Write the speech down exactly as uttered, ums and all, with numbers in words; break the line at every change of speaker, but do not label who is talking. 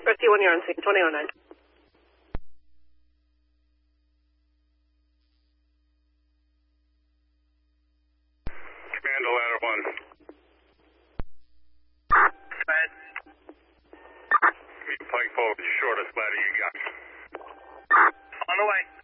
Rescue one, you're on scene, twenty oh nine.
Commando ladder one.
Bad.
Meet Pike Forward, the shortest ladder you got.
On the way.